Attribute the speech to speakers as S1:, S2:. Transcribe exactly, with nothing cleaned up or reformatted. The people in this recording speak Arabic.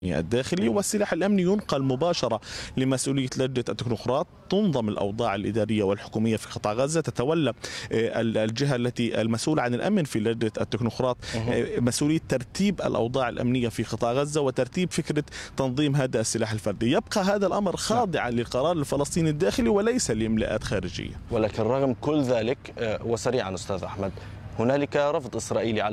S1: الداخلي، والسلاح الأمني ينقل مباشرة لمسؤولية لجنة التكنوقراط. تنظم الأوضاع الإدارية والحكومية في قطاع غزة، تتولى الجهة التي المسؤولة عن الأمن في لجنة التكنوقراط مسؤولية ترتيب الأوضاع الأمنية في قطاع غزة وترتيب فكرة تنظيم هذا السلاح الفردي. يبقى هذا الأمر خاضعا للقرار الفلسطيني الداخلي وليس لإملاءات خارجية.
S2: ولكن رغم كل ذلك، وسريعا أستاذ أحمد، هنالك رفض إسرائيلي على